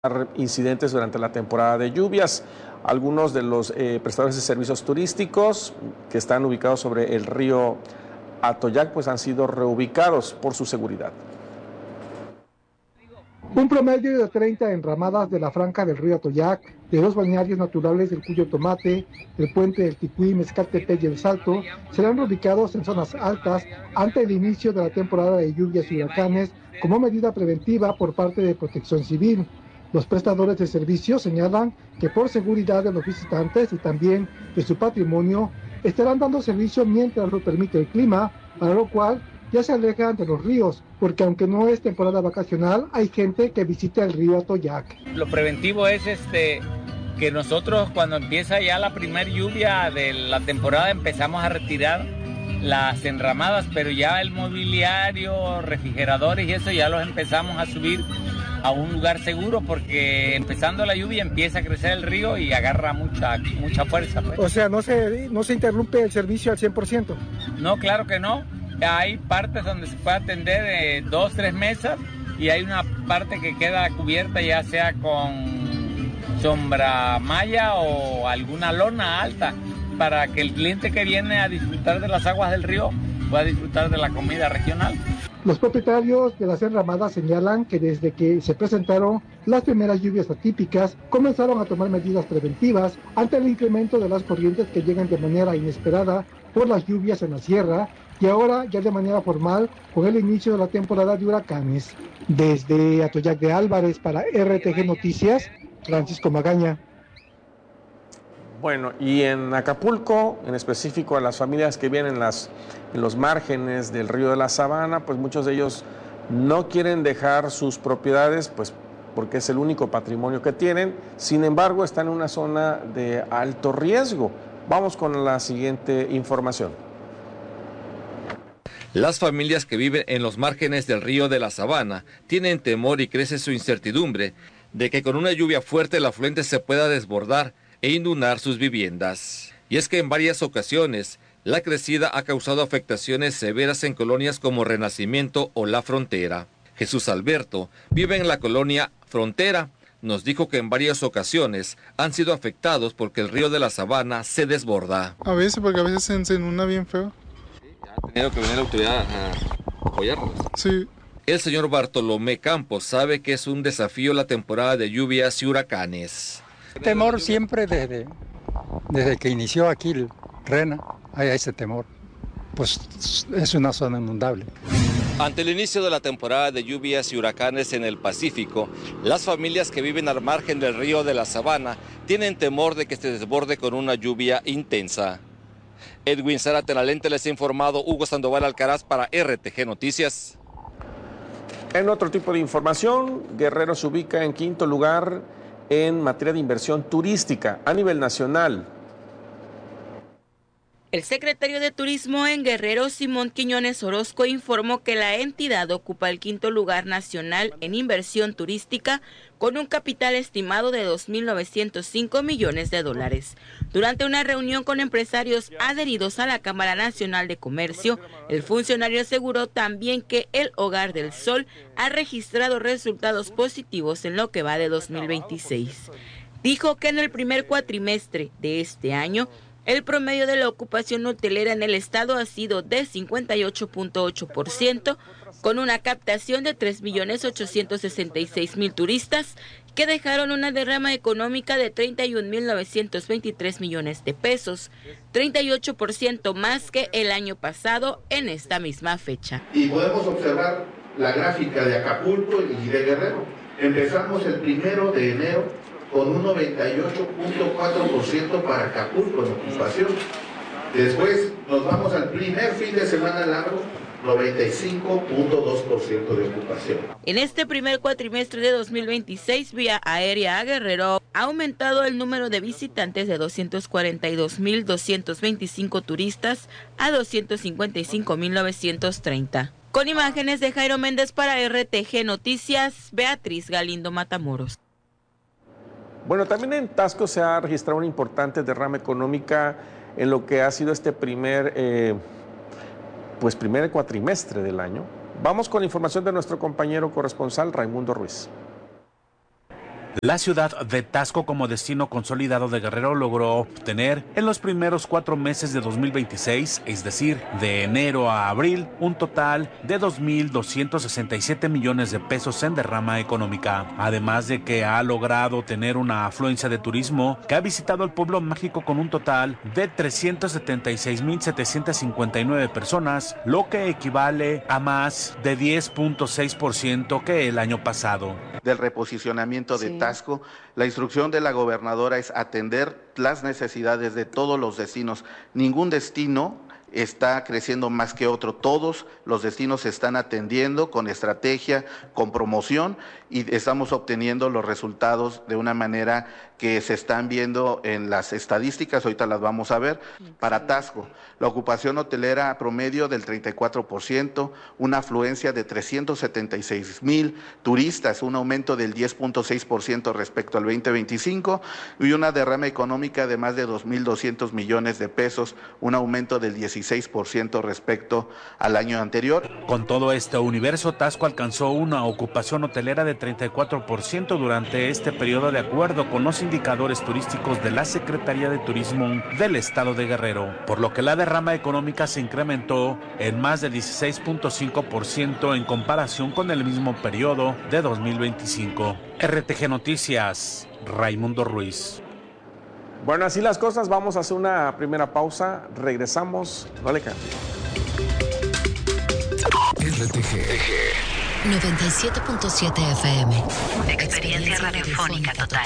incidentes durante la temporada de lluvias. Algunos de los prestadores de servicios turísticos que están ubicados sobre el río Atoyac pues han sido reubicados por su seguridad. Un promedio de 30 enramadas de la franja del río Atoyac, de dos balnearios naturales del Cuyo Tomate, el puente del Ticuí, Mezcaltepec y El Salto, serán reubicados en zonas altas ante el inicio de la temporada de lluvias y huracanes como medida preventiva por parte de Protección Civil. Los prestadores de servicios señalan que por seguridad de los visitantes y también de su patrimonio, estarán dando servicio mientras lo permite el clima, para lo cual ya se alejan de los ríos, porque aunque no es temporada vacacional, hay gente que visita el río Atoyac. Lo preventivo es que nosotros cuando empieza ya la primer lluvia de la temporada empezamos a retirar las enramadas, pero ya el mobiliario, refrigeradores y eso ya los empezamos a subir a un lugar seguro, porque empezando la lluvia empieza a crecer el río y agarra mucha fuerza. Pues. O sea, no se interrumpe el servicio al 100%. No, claro que no. Hay partes donde se puede atender 2, 3 mesas y hay una parte que queda cubierta ya sea con sombra malla o alguna lona alta para que el cliente que viene a disfrutar de las aguas del río pueda disfrutar de la comida regional. Los propietarios de las enramadas señalan que desde que se presentaron las primeras lluvias atípicas, comenzaron a tomar medidas preventivas ante el incremento de las corrientes que llegan de manera inesperada por las lluvias en la sierra y ahora ya de manera formal con el inicio de la temporada de huracanes. Desde Atoyac de Álvarez para RTG Noticias, Francisco Magaña. Bueno, y en Acapulco, en específico a las familias que viven en los márgenes del río de la Sabana, pues muchos de ellos no quieren dejar sus propiedades, pues porque es el único patrimonio que tienen. Sin embargo, están en una zona de alto riesgo. Vamos con la siguiente información. Las familias que viven en los márgenes del río de la Sabana tienen temor y crece su incertidumbre de que con una lluvia fuerte el afluente se pueda desbordar e inundar sus viviendas. Y es que en varias ocasiones la crecida ha causado afectaciones severas en colonias como Renacimiento o La Frontera. Jesús Alberto vive en la colonia Frontera. Nos dijo que en varias ocasiones han sido afectados porque el río de la Sabana se desborda. A veces, porque a veces se inunda bien feo. ¿Ha tenido que venir la autoridad a apoyarlos? Sí. El señor Bartolomé Campos sabe que es un desafío la temporada de lluvias y huracanes. Temor siempre desde que inició aquí el Rena, hay ese temor, pues es una zona inundable. Ante el inicio de la temporada de lluvias y huracanes en el Pacífico, las familias que viven al margen del río de la Sabana tienen temor de que se desborde con una lluvia intensa. Edwin Zárate, la lente, les ha informado Hugo Sandoval Alcaraz para RTG Noticias. En otro tipo de información, Guerrero se ubica en quinto lugar en materia de inversión turística a nivel nacional. El secretario de Turismo en Guerrero, Simón Quiñones Orozco, informó que la entidad ocupa el quinto lugar nacional en inversión turística con un capital estimado de 2.905 millones de dólares. Durante una reunión con empresarios adheridos a la Cámara Nacional de Comercio, el funcionario aseguró también que el Hogar del Sol ha registrado resultados positivos en lo que va de 2026. Dijo que en el primer cuatrimestre de este año, el promedio de la ocupación hotelera en el estado ha sido de 58.8%, con una captación de 3.866.000 turistas que dejaron una derrama económica de 31.923 millones de pesos, 38% más que el año pasado en esta misma fecha. Y podemos observar la gráfica de Acapulco y de Guerrero. Empezamos el 1 de enero con un 98.4% para Acapulco en ocupación. Después nos vamos al primer fin de semana largo, 95.2% de ocupación. En este primer cuatrimestre de 2026, vía aérea a Guerrero, ha aumentado el número de visitantes de 242.225 turistas a 255.930. Con imágenes de Jairo Méndez para RTG Noticias, Beatriz Galindo Matamoros. Bueno, también en Taxco se ha registrado una importante derrama económica en lo que ha sido este primer cuatrimestre del año. Vamos con la información de nuestro compañero corresponsal Raimundo Ruiz. La ciudad de Taxco, como destino consolidado de Guerrero, logró obtener en los primeros 4 meses de 2026, es decir, de enero a abril, un total de 2.267 millones de pesos en derrama económica. Además de que ha logrado tener una afluencia de turismo que ha visitado el pueblo mágico con un total de 376.759 personas, lo que equivale a más de 10.6% que el año pasado. Del reposicionamiento de Taxco, la instrucción de la gobernadora es atender las necesidades de todos los destinos. Ningún destino está creciendo más que otro. Todos los destinos se están atendiendo con estrategia, con promoción, y estamos obteniendo los resultados de una manera que se están viendo en las estadísticas, ahorita las vamos a ver. Para Taxco, la ocupación hotelera promedio del 34%, una afluencia de 376,000 turistas, un aumento del 10.6% respecto al 2025, y una derrama económica de más de 2.200 millones de pesos, un aumento del 16% respecto al año anterior. Con todo este universo, Taxco alcanzó una ocupación hotelera de 34% durante este periodo, de acuerdo con los indicadores turísticos de la Secretaría de Turismo del Estado de Guerrero, por lo que la derrama económica se incrementó en más de 16.5% en comparación con el mismo periodo de 2025. RTG Noticias, Raimundo Ruiz. Bueno, así las cosas, vamos a hacer una primera pausa, regresamos, no le cambie. RTG 97.7 FM. Experiencia radiofónica total.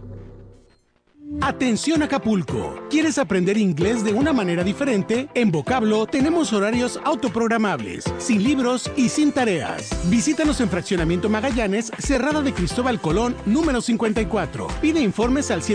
Atención Acapulco, ¿quieres aprender inglés de una manera diferente? En Vocablo tenemos horarios autoprogramables, sin libros y sin tareas. Visítanos en Fraccionamiento Magallanes, Cerrada de Cristóbal Colón, número 54. Pide informes al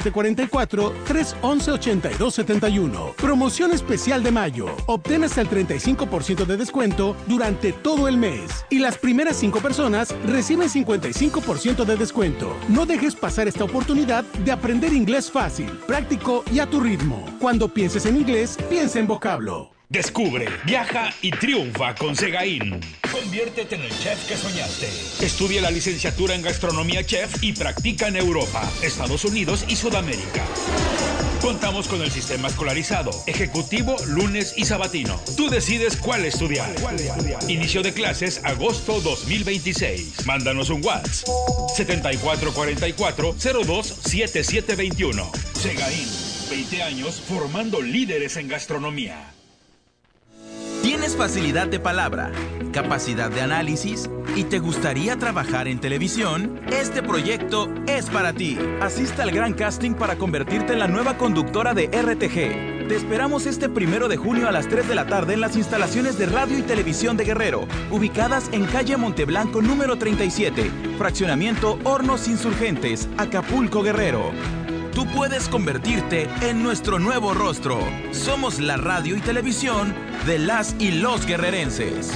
744-311-8271. Promoción especial de mayo. Obtén hasta el 35% de descuento durante todo el mes. Y las primeras 5 personas reciben 55% de descuento. No dejes pasar esta oportunidad de aprender inglés fácil, práctico y a tu ritmo. Cuando pienses en inglés, piensa en Vocablo. Descubre, viaja y triunfa con Segaín. Conviértete en el chef que soñaste. Estudia la licenciatura en Gastronomía Chef y practica en Europa, Estados Unidos y Sudamérica. Contamos con el sistema escolarizado, ejecutivo, lunes y sabatino. Tú decides cuál estudiar. Inicio de clases agosto 2026. Mándanos un WhatsApp 7444-027721. Segaín, 20 años formando líderes en gastronomía. ¿Tienes facilidad de palabra, capacidad de análisis y te gustaría trabajar en televisión? Este proyecto es para ti. Asista al gran casting para convertirte en la nueva conductora de RTG. Te esperamos este 1 de junio a las 3 de la tarde en las instalaciones de Radio y Televisión de Guerrero, ubicadas en calle Monteblanco número 37, fraccionamiento Hornos Insurgentes, Acapulco, Guerrero. Tú puedes convertirte en nuestro nuevo rostro. Somos la radio y televisión de las y los guerrerenses.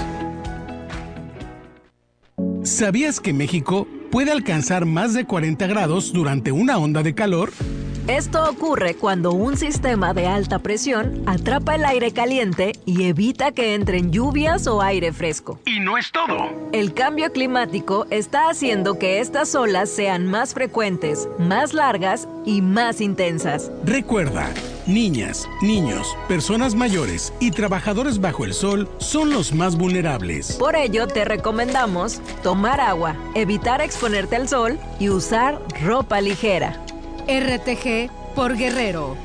¿Sabías que México puede alcanzar más de 40 grados durante una onda de calor? Esto ocurre cuando un sistema de alta presión atrapa el aire caliente y evita que entren lluvias o aire fresco. Y no es todo. El cambio climático está haciendo que estas olas sean más frecuentes, más largas y más intensas. Recuerda, niñas, niños, personas mayores y trabajadores bajo el sol son los más vulnerables. Por ello, te recomendamos tomar agua, evitar exponerte al sol y usar ropa ligera. RTG por Guerrero.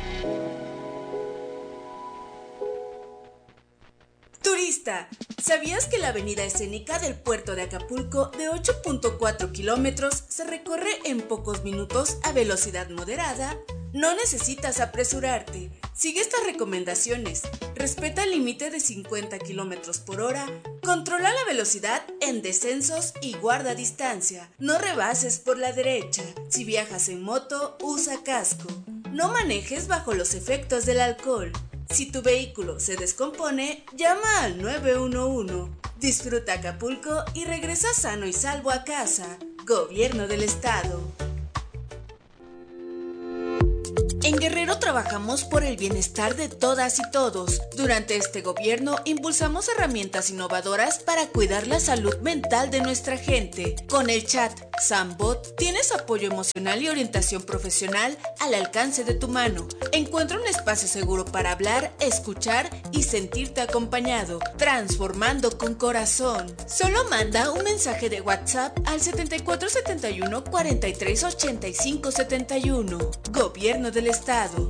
Turista, ¿sabías que la avenida escénica del puerto de Acapulco de 8.4 kilómetros se recorre en pocos minutos a velocidad moderada? No necesitas apresurarte. Sigue estas recomendaciones. Respeta el límite de 50 kilómetros por hora. Controla la velocidad en descensos y guarda distancia. No rebases por la derecha. Si viajas en moto, usa casco. No manejes bajo los efectos del alcohol. Si tu vehículo se descompone, llama al 911. Disfruta Acapulco y regresa sano y salvo a casa. Gobierno del Estado. En Guerrero trabajamos por el bienestar de todas y todos. Durante este gobierno impulsamos herramientas innovadoras para cuidar la salud mental de nuestra gente. Con el chat Sambot tienes apoyo emocional y orientación profesional al alcance de tu mano. Encuentra un espacio seguro para hablar, escuchar y sentirte acompañado, transformando con corazón. Solo manda un mensaje de WhatsApp al 7471 43 85 71. Gobierno del Estado.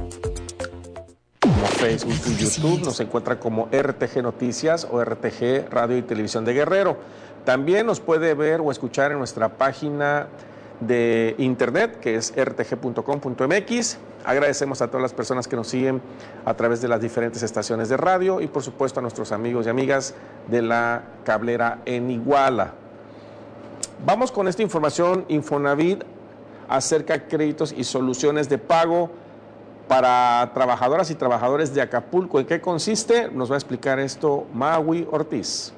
Como Facebook y YouTube nos encuentra como RTG Noticias o RTG Radio y Televisión de Guerrero. También nos puede ver o escuchar en nuestra página de internet, que es rtg.com.mx. Agradecemos a todas las personas que nos siguen a través de las diferentes estaciones de radio y por supuesto a nuestros amigos y amigas de la cablera en Iguala. Vamos con esta información. Infonavit acerca de créditos y soluciones de pago para trabajadoras y trabajadores de Acapulco. ¿En qué consiste? Nos va a explicar esto Maui Ortiz.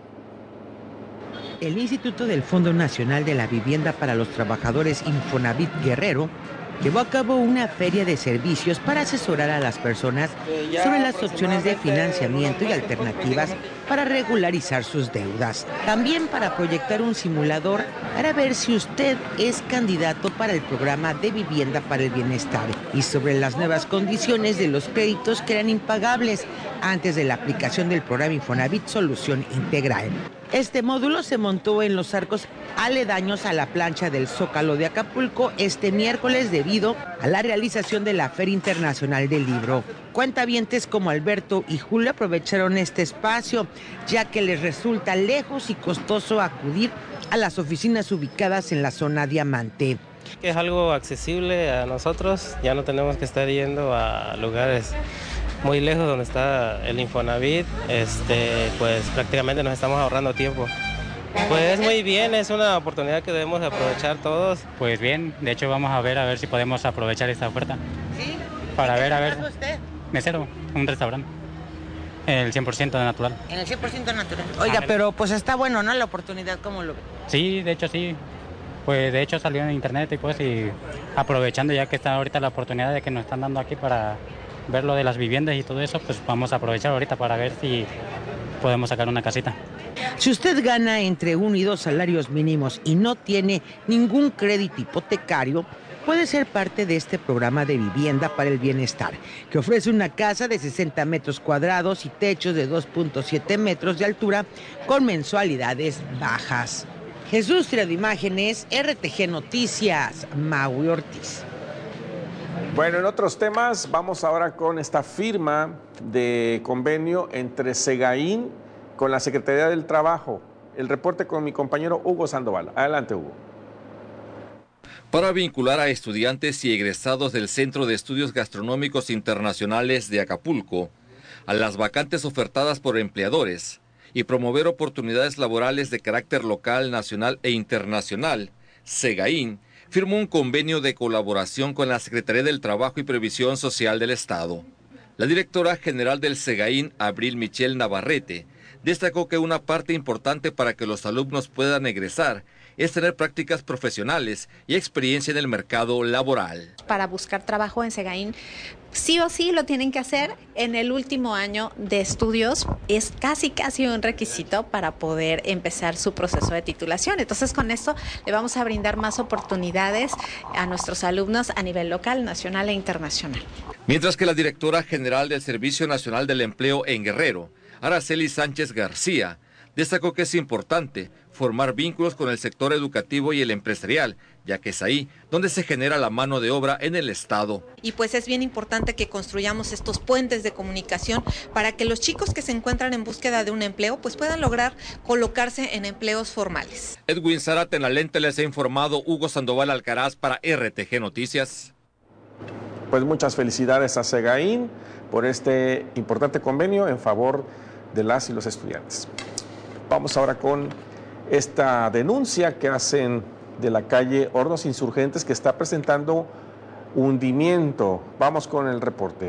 El Instituto del Fondo Nacional de la Vivienda para los Trabajadores Infonavit Guerrero llevó a cabo una feria de servicios para asesorar a las personas sobre las opciones de financiamiento y alternativas para regularizar sus deudas. También para proyectar un simulador para ver si usted es candidato para el programa de Vivienda para el Bienestar y sobre las nuevas condiciones de los créditos que eran impagables antes de la aplicación del programa Infonavit Solución Integral. Este módulo se montó en los arcos aledaños a la plancha del Zócalo de Acapulco este miércoles debido a la realización de la Feria Internacional del Libro. Cuentavientes como Alberto y Julio aprovecharon este espacio, ya que les resulta lejos y costoso acudir a las oficinas ubicadas en la zona Diamante. Es algo accesible a nosotros, ya no tenemos que estar yendo a lugares muy lejos donde está el Infonavit, pues prácticamente nos estamos ahorrando tiempo. Pues muy bien, es una oportunidad que debemos aprovechar todos. Pues bien, de hecho vamos a ver si podemos aprovechar esta oferta. ¿Sí? Para ver, usted? Mesero, un restaurante. El 100% natural. En el 100% natural. Oiga, pero pues está bueno, ¿no? La oportunidad, ¿cómo lo ve? Sí, de hecho sí. Pues de hecho salió en internet y aprovechando ya que está ahorita la oportunidad de que nos están dando aquí para ver lo de las viviendas y todo eso, pues vamos a aprovechar ahorita para ver si podemos sacar una casita. Si usted gana entre 1 y 2 salarios mínimos y no tiene ningún crédito hipotecario, puede ser parte de este programa de Vivienda para el Bienestar, que ofrece una casa de 60 metros cuadrados y techos de 2.7 metros de altura con mensualidades bajas. Jesús Tirado Imágenes, RTG Noticias, Maui Ortiz. Bueno, en otros temas, vamos ahora con esta firma de convenio entre Segaín con la Secretaría del Trabajo. El reporte con mi compañero Hugo Sandoval. Adelante, Hugo. Para vincular a estudiantes y egresados del Centro de Estudios Gastronómicos Internacionales de Acapulco a las vacantes ofertadas por empleadores y promover oportunidades laborales de carácter local, nacional e internacional, Segaín firmó un convenio de colaboración con la Secretaría del Trabajo y Previsión Social del Estado. La directora general del Segaín, Abril Michelle Navarrete, destacó que una parte importante para que los alumnos puedan egresar es tener prácticas profesionales y experiencia en el mercado laboral. Para buscar trabajo en Segaín, sí o sí lo tienen que hacer en el último año de estudios. Es casi un requisito para poder empezar su proceso de titulación. Entonces, con esto le vamos a brindar más oportunidades a nuestros alumnos a nivel local, nacional e internacional. Mientras que la directora general del Servicio Nacional del Empleo en Guerrero, Araceli Sánchez García, destacó que es importante formar vínculos con el sector educativo y el empresarial, ya que es ahí donde se genera la mano de obra en el Estado. Y pues es bien importante que construyamos estos puentes de comunicación para que los chicos que se encuentran en búsqueda de un empleo pues puedan lograr colocarse en empleos formales. Edwin Zárate en la lente les ha informado Hugo Sandoval Alcaraz para RTG Noticias. Pues muchas felicidades a Segaín por este importante convenio en favor de las y los estudiantes. Vamos ahora con esta denuncia que hacen de la calle Hornos Insurgentes que está presentando hundimiento. Vamos con el reporte.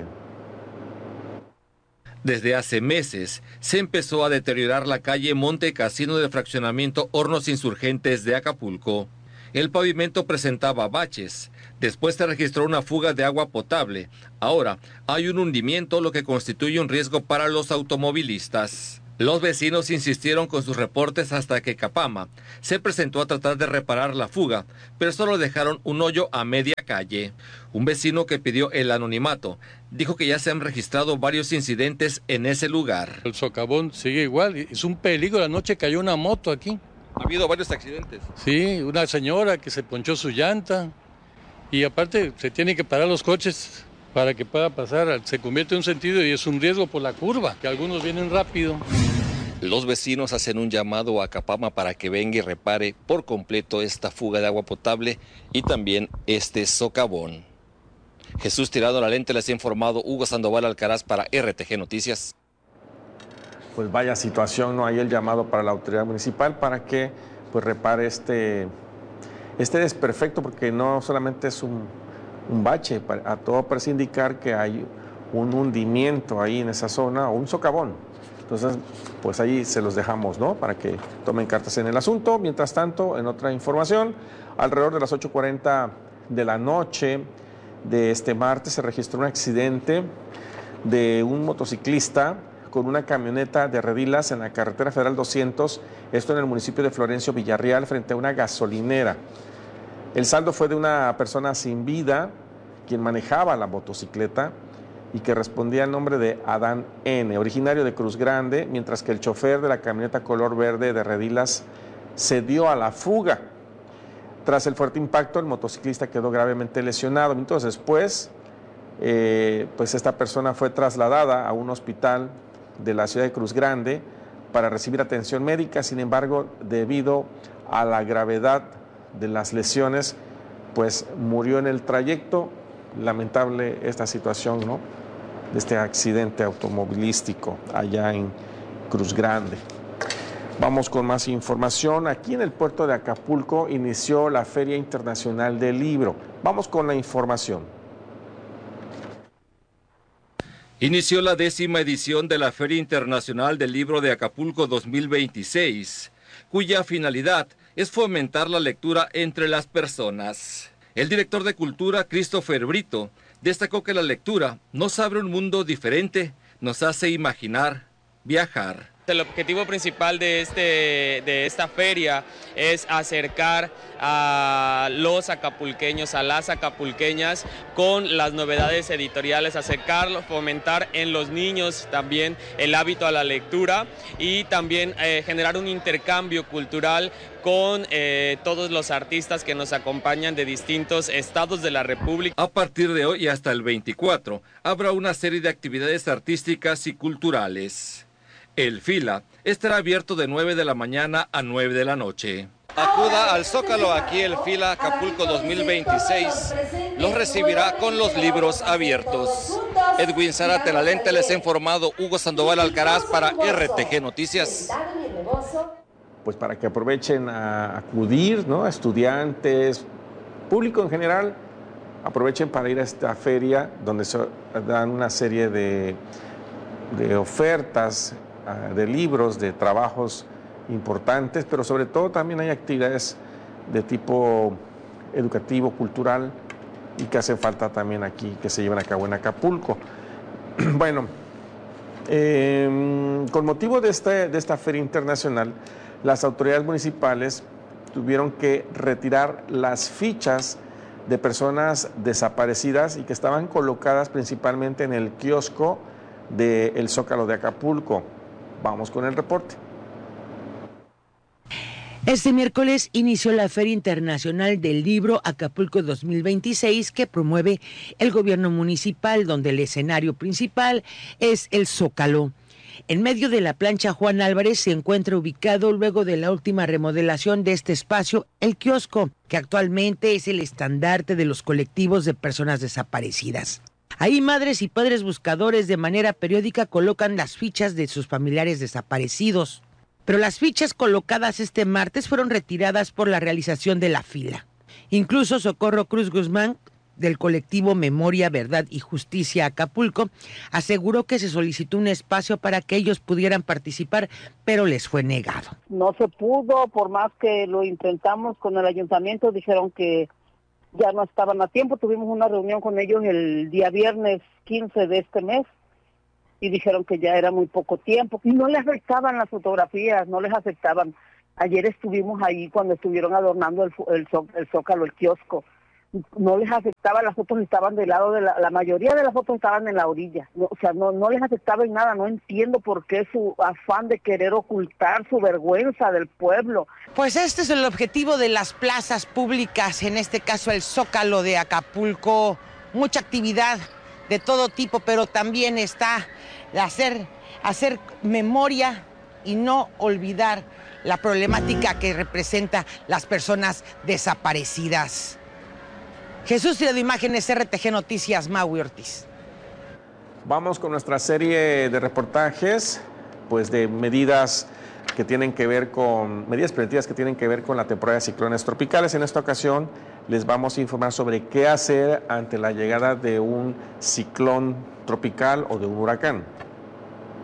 Desde hace meses se empezó a deteriorar la calle Monte Casino del fraccionamiento Hornos Insurgentes de Acapulco. El pavimento presentaba baches. Después se registró una fuga de agua potable. Ahora hay un hundimiento, lo que constituye un riesgo para los automovilistas. Los vecinos insistieron con sus reportes hasta que Capama se presentó a tratar de reparar la fuga, pero solo dejaron un hoyo a media calle. Un vecino que pidió el anonimato dijo que ya se han registrado varios incidentes en ese lugar. El socavón sigue igual, es un peligro. Anoche cayó una moto aquí. ¿Ha habido varios accidentes? Sí, una señora que se ponchó su llanta y aparte se tienen que parar los coches para que pueda pasar, se convierte en un sentido y es un riesgo por la curva, que algunos vienen rápido. Los vecinos hacen un llamado a Capama para que venga y repare por completo esta fuga de agua potable y también este socavón. Jesús Tirado La Lente, les ha informado Hugo Sandoval Alcaraz para RTG Noticias. Pues vaya situación, ¿no? Hay el llamado para la autoridad municipal para que pues repare este desperfecto, porque no solamente es un bache, a todo parece indicar que hay un hundimiento ahí en esa zona o un socavón. Entonces, pues ahí se los dejamos, ¿no? Para que tomen cartas en el asunto. Mientras tanto, en otra información, alrededor de las 8:40 de la noche de este martes se registró un accidente de un motociclista con una camioneta de redilas en la carretera federal 200, esto en el municipio de Florencio Villarreal, frente a una gasolinera. El saldo fue de una persona sin vida, quien manejaba la motocicleta y que respondía al nombre de Adán N., originario de Cruz Grande, mientras que el chofer de la camioneta color verde de redilas se dio a la fuga. Tras el fuerte impacto, el motociclista quedó gravemente lesionado. Minutos después, pues esta persona fue trasladada a un hospital de la ciudad de Cruz Grande para recibir atención médica. Sin embargo, debido a la gravedad de las lesiones, pues murió en el trayecto. Lamentable esta situación, ¿no? De este accidente automovilístico allá en Cruz Grande. Vamos con más información. Aquí en el puerto de Acapulco inició la Feria Internacional del Libro. Vamos con la información. Inició la 10ª edición de la Feria Internacional del Libro de Acapulco 2026, cuya finalidad es fomentar la lectura entre las personas. El director de Cultura, Christopher Brito, destacó que la lectura nos abre un mundo diferente, nos hace imaginar, viajar. El objetivo principal de esta feria es acercar a los acapulqueños, a las acapulqueñas con las novedades editoriales, acercarlo, fomentar en los niños también el hábito a la lectura y también generar un intercambio cultural con todos los artistas que nos acompañan de distintos estados de la República. A partir de hoy y hasta el 24 habrá una serie de actividades artísticas y culturales. El Fila estará abierto de 9 de la mañana a 9 de la noche. Acuda al Zócalo, aquí el Fila Acapulco 2026 los recibirá con los libros abiertos. Edwin Zárate La Lente, les ha informado Hugo Sandoval Alcaraz para RTG Noticias. Pues para que aprovechen a acudir, ¿no? Estudiantes, público en general, aprovechen para ir a esta feria donde se dan una serie de ofertas, de libros, de trabajos importantes, pero sobre todo también hay actividades de tipo educativo, cultural, y que hacen falta también aquí, que se llevan a cabo en Acapulco. Bueno, con motivo de esta feria internacional, las autoridades municipales tuvieron que retirar las fichas de personas desaparecidas y que estaban colocadas principalmente en el kiosco del Zócalo de Acapulco. Vamos con el reporte. Este miércoles inició la Feria Internacional del Libro Acapulco 2026 que promueve el gobierno municipal, donde el escenario principal es el Zócalo. En medio de la plancha Juan Álvarez se encuentra ubicado, luego de la última remodelación de este espacio, el kiosco, que actualmente es el estandarte de los colectivos de personas desaparecidas. Ahí madres y padres buscadores de manera periódica colocan las fichas de sus familiares desaparecidos. Pero las fichas colocadas este martes fueron retiradas por la realización de la fila. Incluso Socorro Cruz Guzmán, del colectivo Memoria, Verdad y Justicia Acapulco, aseguró que se solicitó un espacio para que ellos pudieran participar, pero les fue negado. No se pudo, por más que lo intentamos con el ayuntamiento, dijeron que ya no estaban a tiempo. Tuvimos una reunión con ellos el día viernes 15 de este mes y dijeron que ya era muy poco tiempo y no les afectaban las fotografías, no les afectaban. Ayer estuvimos ahí cuando estuvieron adornando el zócalo, el kiosco. No les afectaba, las fotos estaban del lado de la mayoría de las fotos estaban en la orilla. No, o sea, no les afectaba en nada. No entiendo por qué su afán de querer ocultar su vergüenza del pueblo. Pues este es el objetivo de las plazas públicas, en este caso el Zócalo de Acapulco. Mucha actividad de todo tipo, pero también está hacer memoria y no olvidar la problemática que representa las personas desaparecidas. Jesús Trío de Imágenes, RTG Noticias, Maui Ortiz. Vamos con nuestra serie de reportajes, pues de medidas preventivas que tienen que ver con la temporada de ciclones tropicales. En esta ocasión les vamos a informar sobre qué hacer ante la llegada de un ciclón tropical o de un huracán.